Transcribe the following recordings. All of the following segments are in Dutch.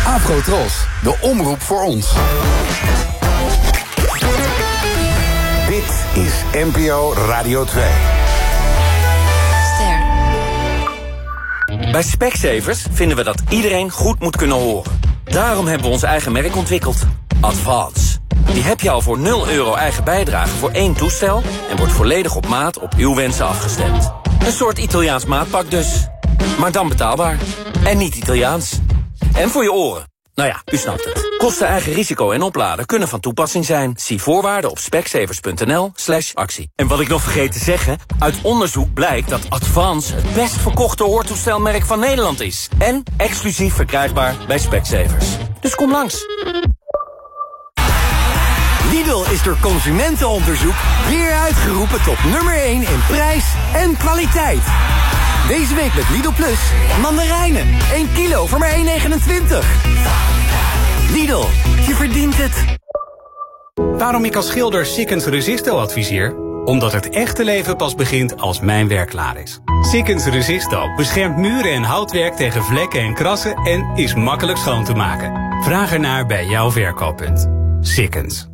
Afrotros, de omroep voor ons. Dit is NPO Radio 2. Ster. Bij Specsavers vinden we dat iedereen goed moet kunnen horen. Daarom hebben we ons eigen merk ontwikkeld. Advance. Die heb je al voor €0 eigen bijdrage voor 1 toestel... en wordt volledig op maat op uw wensen afgestemd. Een soort Italiaans maatpak dus. Maar dan betaalbaar. En niet Italiaans. En voor je oren. Nou ja, u snapt het. Kosten, eigen risico en opladen kunnen van toepassing zijn. Zie voorwaarden op specsavers.nl/actie. En wat ik nog vergeet te zeggen... uit onderzoek blijkt dat Advance het best verkochte hoortoestelmerk van Nederland is. En exclusief verkrijgbaar bij Specsavers. Dus kom langs. Lidl is door consumentenonderzoek weer uitgeroepen tot nummer 1 in prijs en kwaliteit. Deze week met Lidl Plus mandarijnen. 1 kilo voor maar €1,29. Lidl, je verdient het. Waarom ik als schilder Sikkens Resisto adviseer? Omdat het echte leven pas begint als mijn werk klaar is. Sikkens Resisto beschermt muren en houtwerk tegen vlekken en krassen... en is makkelijk schoon te maken. Vraag ernaar bij jouw verkooppunt. Sikkens.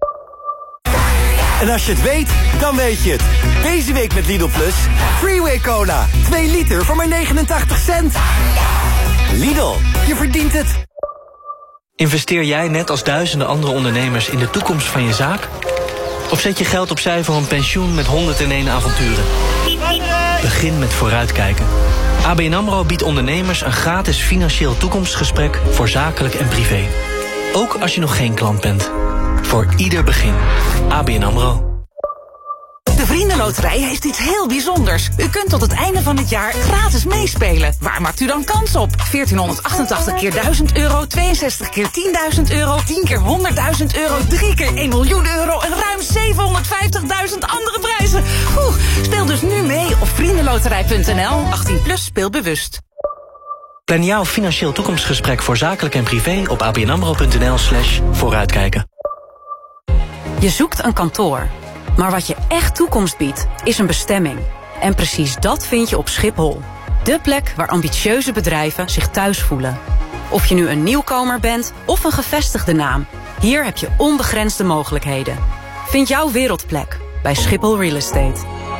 En als je het weet, dan weet je het. Deze week met Lidl Plus, Freeway Cola. 2 liter voor maar 89 cent. Lidl, je verdient het. Investeer jij net als duizenden andere ondernemers in de toekomst van je zaak? Of zet je geld opzij voor een pensioen met 101 avonturen? Begin met vooruitkijken. ABN AMRO biedt ondernemers een gratis financieel toekomstgesprek voor zakelijk en privé. Ook als je nog geen klant bent. Voor ieder begin. ABN AMRO. De Vriendenloterij heeft iets heel bijzonders. U kunt tot het einde van het jaar gratis meespelen. Waar maakt u dan kans op? 1488 keer €1.000, 62 keer €10.000, 10 keer €100.000, 3 keer €1 miljoen en ruim 750.000 andere prijzen. Speel dus nu mee op vriendenloterij.nl. 18+ speelbewust. Plan jouw financieel toekomstgesprek voor zakelijk en privé op abnamro.nl/vooruitkijken. Je zoekt een kantoor. Maar wat je echt toekomst biedt, is een bestemming. En precies dat vind je op Schiphol. De plek waar ambitieuze bedrijven zich thuis voelen. Of je nu een nieuwkomer bent of een gevestigde naam. Hier heb je onbegrensde mogelijkheden. Vind jouw wereldplek bij Schiphol Real Estate.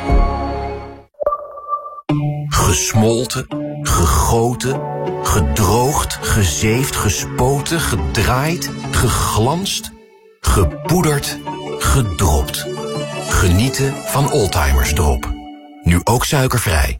Gesmolten, gegoten, gedroogd, gezeefd, gespoten, gedraaid, geglanst, gepoederd, gedropt. Genieten van Oldtimers Drop. Nu ook suikervrij.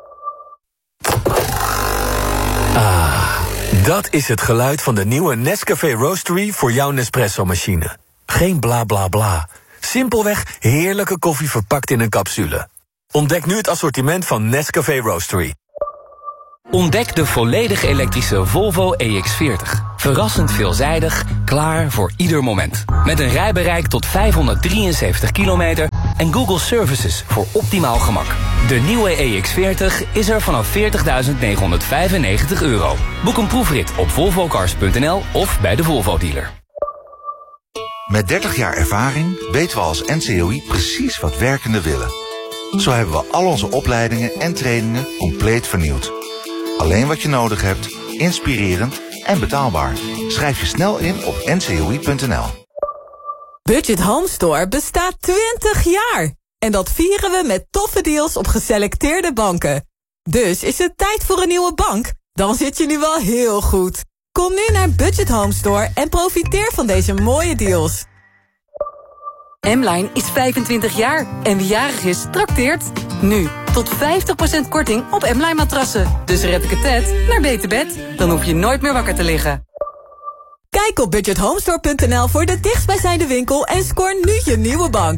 Ah, dat is het geluid van de nieuwe Nescafé Roastery voor jouw Nespresso-machine. Geen bla bla bla. Simpelweg heerlijke koffie verpakt in een capsule. Ontdek nu het assortiment van Nescafé Roastery. Ontdek de volledig elektrische Volvo EX40. Verrassend veelzijdig, klaar voor ieder moment. Met een rijbereik tot 573 kilometer en Google Services voor optimaal gemak. De nieuwe EX40 is er vanaf €40.995. Boek een proefrit op volvocars.nl of bij de Volvo-dealer. Met 30 jaar ervaring weten we als NCOI precies wat werkenden willen. Zo hebben we al onze opleidingen en trainingen compleet vernieuwd. Alleen wat je nodig hebt, inspirerend en betaalbaar. Schrijf je snel in op ncoi.nl. Budget Home Store bestaat 20 jaar. En dat vieren we met toffe deals op geselecteerde banken. Dus is het tijd voor een nieuwe bank? Dan zit je nu wel heel goed. Kom nu naar Budget Home Store en profiteer van deze mooie deals. M-Line is 25 jaar en wie jarig is, trakteert. Nu, tot 50% korting op M-Line matrassen. Dus red ik het net naar beter bed. Dan hoef je nooit meer wakker te liggen. Kijk op budgethomestore.nl voor de dichtstbijzijnde winkel en scoor nu je nieuwe bank.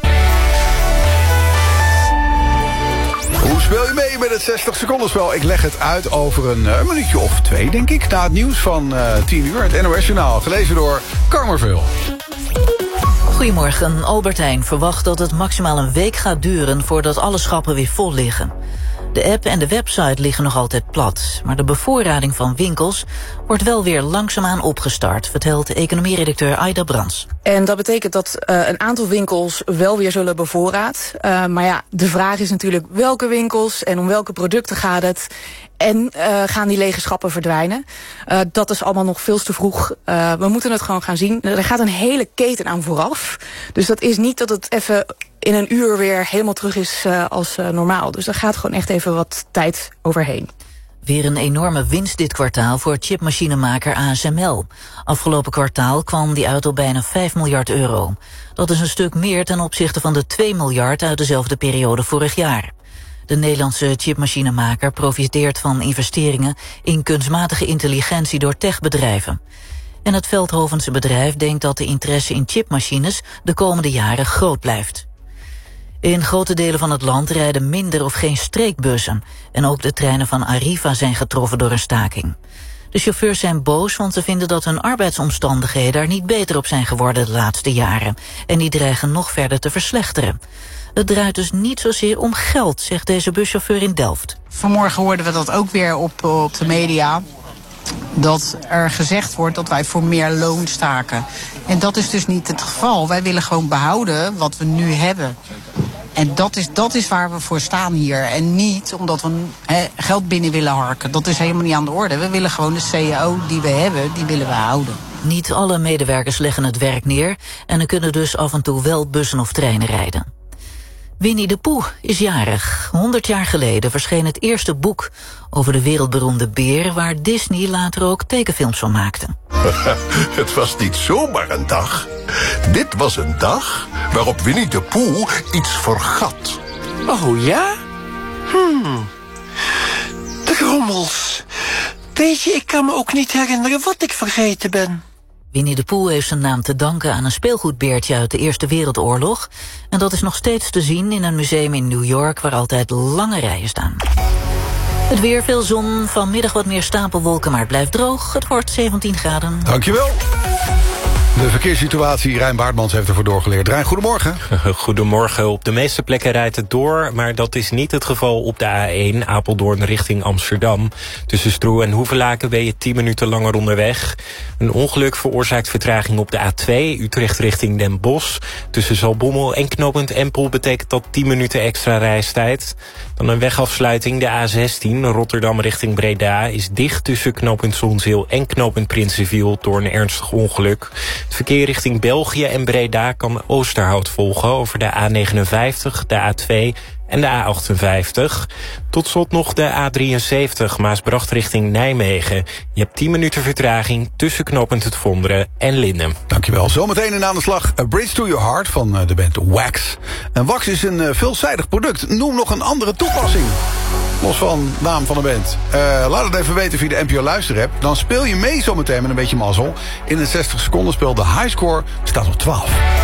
Hoe speel je mee met het 60-secondenspel? Ik leg het uit over een minuutje of 2, denk ik. Na het nieuws van 10 uur, het NOS-journaal. Gelezen door Karmerveel. Goedemorgen. Albert Heijn verwacht dat het maximaal een week gaat duren voordat alle schappen weer vol liggen. De app en de website liggen nog altijd plat, maar de bevoorrading van winkels wordt wel weer langzaamaan opgestart, vertelt economieredacteur Aida Brands. En dat betekent dat een aantal winkels wel weer zullen bevoorraad. Maar ja, de vraag is natuurlijk welke winkels en om welke producten gaat het. En gaan die lege schappen verdwijnen? Dat is allemaal nog veel te vroeg. We moeten het gewoon gaan zien. Er gaat een hele keten aan vooraf. Dus dat is niet dat het even in een uur weer helemaal terug is als normaal. Dus daar gaat gewoon echt even wat tijd overheen. Weer een enorme winst dit kwartaal voor chipmachinemaker ASML. Afgelopen kwartaal kwam die uit op bijna 5 miljard euro. Dat is een stuk meer ten opzichte van de 2 miljard uit dezelfde periode vorig jaar. De Nederlandse chipmachinemaker profiteert van investeringen in kunstmatige intelligentie door techbedrijven. En het Veldhovense bedrijf denkt dat de interesse in chipmachines de komende jaren groot blijft. In grote delen van het land rijden minder of geen streekbussen. En ook de treinen van Arriva zijn getroffen door een staking. De chauffeurs zijn boos, want ze vinden dat hun arbeidsomstandigheden er niet beter op zijn geworden de laatste jaren. En die dreigen nog verder te verslechteren. Het draait dus niet zozeer om geld, zegt deze buschauffeur in Delft. Vanmorgen hoorden we dat ook weer op de media. Dat er gezegd wordt dat wij voor meer loon staken. En dat is dus niet het geval. Wij willen gewoon behouden wat we nu hebben. En dat is waar we voor staan hier. En niet omdat we geld binnen willen harken. Dat is helemaal niet aan de orde. We willen gewoon de CEO die we hebben, die willen we houden. Niet alle medewerkers leggen het werk neer en er kunnen dus af en toe wel bussen of treinen rijden. Winnie de Pooh is jarig. 100 jaar geleden verscheen het eerste boek over de wereldberoemde beer, waar Disney later ook tekenfilms van maakte. Het was niet zomaar een dag. Dit was een dag waarop Winnie de Pooh iets vergat. Oh ja? De rommels. Weet je, ik kan me ook niet herinneren wat ik vergeten ben. Winnie de Pooh heeft zijn naam te danken aan een speelgoedbeertje uit de Eerste Wereldoorlog. En dat is nog steeds te zien in een museum in New York waar altijd lange rijen staan. Het weer, veel zon, vanmiddag wat meer stapelwolken, maar het blijft droog. Het wordt 17 graden. Dankjewel. De verkeerssituatie, Rijn Baartmans heeft ervoor doorgeleerd. Rijn, goedemorgen. Goedemorgen. Op de meeste plekken rijdt het door, maar dat is niet het geval op de A1 Apeldoorn richting Amsterdam. Tussen Stroe en Hoevelaken ben je 10 minuten langer onderweg. Een ongeluk veroorzaakt vertraging op de A2 Utrecht richting Den Bosch. Tussen Zaltbommel en knooppunt Empel betekent dat 10 minuten extra reistijd. Dan een wegafsluiting, de A16 Rotterdam richting Breda is dicht tussen knooppunt Zonzeel en knooppunt Prinsenviel door een ernstig ongeluk. Het verkeer richting België en Breda kan Oosterhout volgen over de A59, de A2 en de A58. Tot slot nog de A73 Maasbracht richting Nijmegen. Je hebt 10 minuten vertraging tussen knooppunt Het Vonderen en Linden. Dankjewel. Zometeen in aan de slag A Bridge to Your Heart van de band Wax. En Wax is een veelzijdig product. Noem nog een andere toepassing. Los van naam van de band. Laat het even weten via de NPO Luisterapp. Dan speel je mee zometeen met een beetje mazzel. In een 60 seconden spel de highscore staat op 12.